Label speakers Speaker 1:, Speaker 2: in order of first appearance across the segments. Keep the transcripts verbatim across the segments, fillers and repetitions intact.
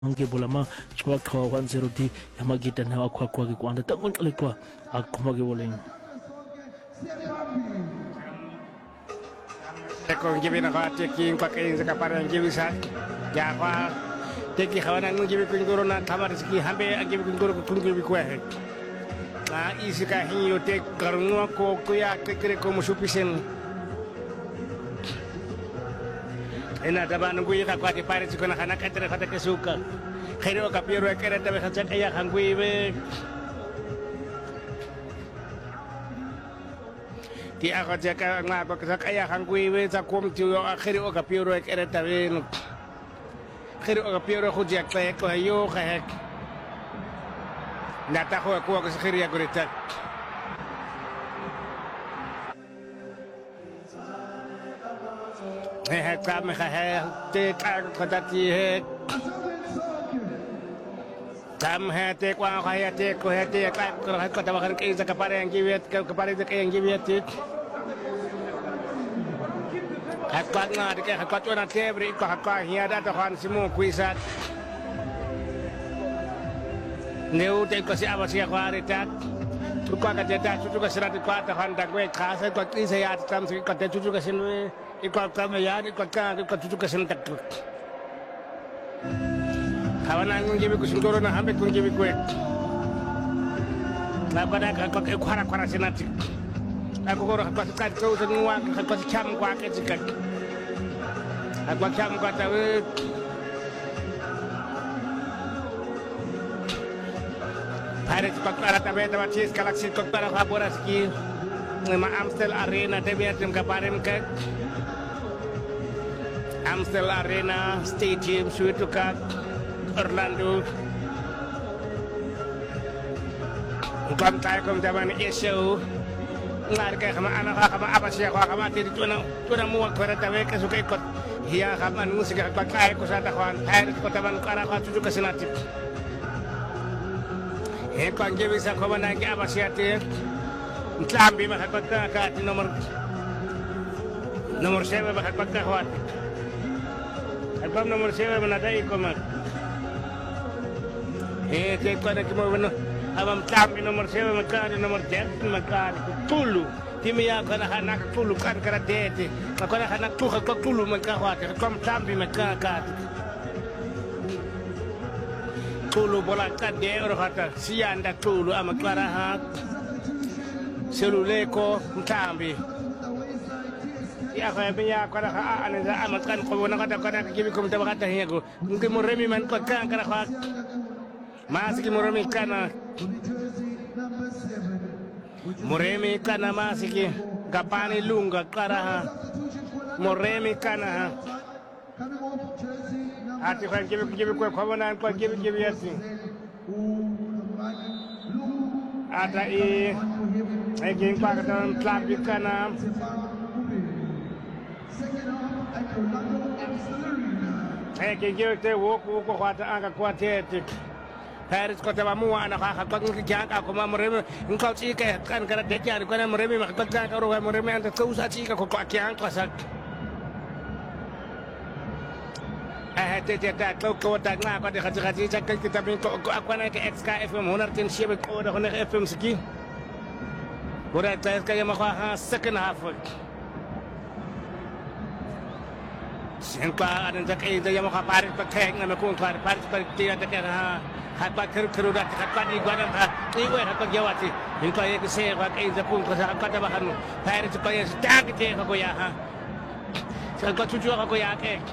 Speaker 1: Ange bulama chwa kwa one zero di yamagita na kwa kwa kwa anda tangon kale kwa akuma ke boleng
Speaker 2: ko ngibi na ka teki kwa kain sa kapara ngibi sa ya kwa teki khawana ngibi ko ngoro na thamar ski hambe ngibi ko ngoro ko ngibi ko he na isi ka hin yo tek karunwa ko ko ya kekere ko musupisen ena daba nungui ka kwa ti pare ko na kana katre khata ke suka khero ka piero e kere tabe khatsa kaya khangui be ti ako jaka nga ko ka kaya khangui be sa kom ti yo khero ka piero e kere tabe no khero ka piero khu jak ta ko yo ka hek na ta ko ko ko khiri ya gorita he ka me ha te ka ko ta ti he tam he te kwa ka he te ko he te ka ko ko ta bakar ke sa kapare yang giwet ka kapare de yang giwet ti ha ka na de ka ko na te bri ko ha ka hi ada ta khan simu kuisat neu te ko si aba si ko ari ta tu ko ka te ta tu ko sira ko ta khan da gwe ka sa ko ti sa ya tam si ko te tu ko sin iko kama ya iko ka iko tu ka sin tak kawana ngibi ko singoro na hambe ko ngibi ko na bana ka ko ko khara khara sinati ako ko ka ka ko sa nuwa ka ko cham kwa ke jika ako cham kwa ta pare ko para ta be ta chis galaxy ko para ha boras ki ma Amstel Arena te be tem ka parem ka Amstel Arena Stadium Suituka Orlando kom tay kom zaman isu ngar ka kama ana ka kama apa siya ka kama ti tuna tuna mo ko ra tawe ka suka ikot hiya ka man musika ka kay ko sa ta kwan ay ko taban ko ara ka tuju ka sinati e ko ngi bisa ko man ngi apa siya ti tlambi ma ka ka ka ti nomor nomor seven ba ka ka kwan album nomor seven mana dai ko man eh te ko na ki mo bueno abam tlambi nomor seven makari nomor ten makari tulu timi ya kana kana tulu kan kara dete makana kana tuha ko tulu makawate kom tlambi makaka tulu bola kade oro hata sianda tulu amakara ha selule ko tlambi ya ko be ya ko ha ana za amakan ko wona kata kana kibi ko tabakata hego ngi mo remi man ko kan kara ha masiki mo remi kana moremi kana masiki kapani lunga kara moremi kana ati kan kibi kibi ko ko wona ko kibi kibi yasi ata e e gin pa ka tan tlambi kana eh que yo te woku ko kwata anga kwate tik Paris ko te bamu ana ka ka ko ki aka ko mamre ngko chi ke kan kara de kan ko na mre mi ko kan ka ro mre mi anta ko sa chi ka ko ki an ko sa eh te te ta ko ko ta na ko de khati khati cha ka kita bin ko ko na ke X K F M hunartin shebe ko da hone F M ski ora ta ka ya ma ha second half Sengpa ada jak itu yang mau parit pakai nggak mau parit parit parit dia tak kena haba ker kerudat haba di gua dah ini gua haba jawati ini kau yang keseh pakai itu pun kau haba dah bahan parit kau yang sedang kita kau ya ha kau cucu kau ya ke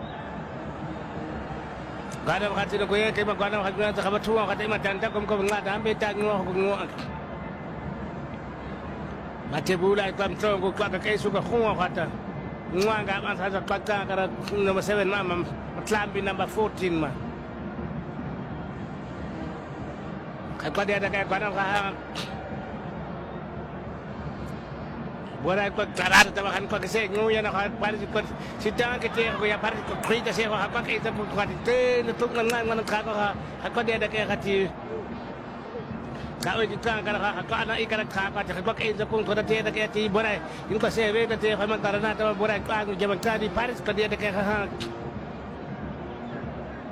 Speaker 2: gua dah bahan itu kau ya kau gua dah bahan itu kau tua kau tak macam tak kau kau nggak dah ambil tak nguah kau nguah macam bulan kau macam kau kau pakai suka nguah kata Ngwa nga man sa pagka kara number seven ma ma tlambi number fourteen ma kaya dia ada kaya kaya kaya Buat ko tarar tabakan ko kasi nguya na para ko si tang kete ko ya para ko krita siya ko apa kay ta ko kate nutuk nan nan ka ko ha dia ada kaya kati Kau itu kan kalau kau anak ikan kau kau kau kau itu pun kau dah tiada kaya ti borai, ini kau sewe kau tiada kau mana karena tu borai kau jaman tadi Paris kau dia ada kaya